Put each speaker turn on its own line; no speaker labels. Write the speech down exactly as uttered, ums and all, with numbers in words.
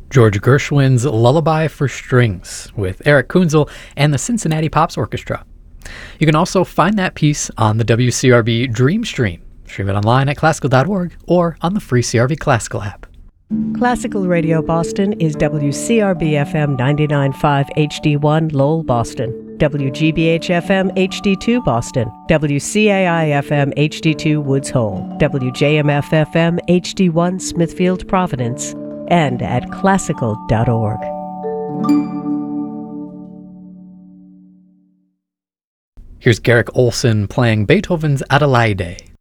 George Gershwin's Lullaby for Strings with Eric Kunzel and the Cincinnati Pops Orchestra. You can also find that piece on the W C R V Dream Stream. Stream it online at classical dot org or on the free C R V Classical app.
Classical Radio Boston is W C R B F M ninety-nine point five H D one Lowell, Boston, W G B H F M H D two Boston, W C A I F M H D two Woods Hole, W J M F F M H D one Smithfield, Providence, and at classical dot org.
Here's Garrick Olson playing Beethoven's Adelaide.